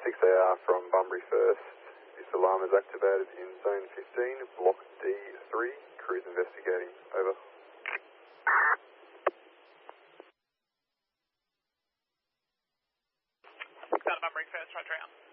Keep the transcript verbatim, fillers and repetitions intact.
six A R from Bunbury First. This alarm is activated in Zone fifteen, Block D three. Crews investigating. Over. Down to Bunbury First, right around.